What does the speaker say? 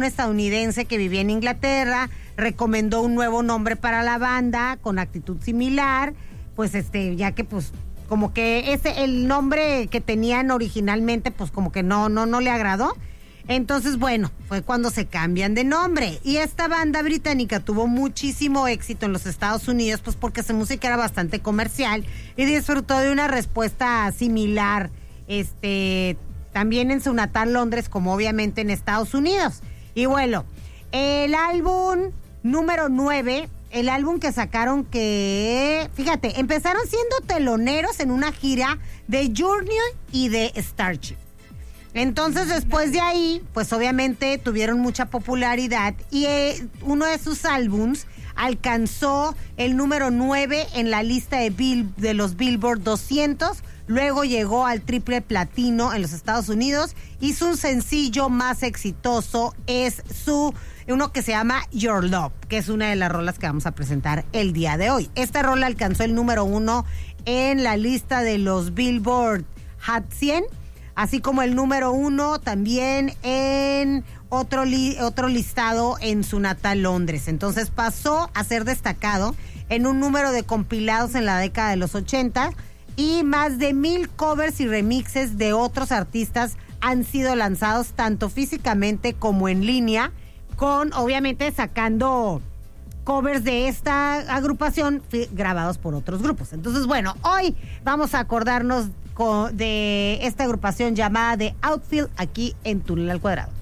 un estadounidense que vivía en Inglaterra, recomendó un nuevo nombre para la banda con actitud similar, pues ya que pues como que el nombre que tenían originalmente pues como que no le agradó. Entonces, bueno, fue cuando se cambian de nombre. Y esta banda británica tuvo muchísimo éxito en los Estados Unidos, pues porque su música era bastante comercial y disfrutó de una respuesta similar, también en su natal Londres, como obviamente en Estados Unidos. Y bueno, el álbum número 9, el álbum que sacaron que, fíjate, empezaron siendo teloneros en una gira de Journey y de Starship. Entonces, después de ahí, pues obviamente tuvieron mucha popularidad y uno de sus álbums alcanzó el número 9 en la lista de los Billboard 200, luego llegó al triple platino en los Estados Unidos y su sencillo más exitoso es uno que se llama Your Love, que es una de las rolas que vamos a presentar el día de hoy. Esta rola alcanzó el número 1 en la lista de los Billboard Hot 100, así como el número 1 también en otro listado en su natal Londres. Entonces pasó a ser destacado en un número de compilados en la década de los 80 y más de 1,000 covers y remixes de otros artistas han sido lanzados tanto físicamente como en línea, con obviamente sacando covers de esta agrupación grabados por otros grupos. Entonces, bueno, hoy vamos a acordarnos de esta agrupación llamada The Outfield aquí en Túnel al Cuadrado.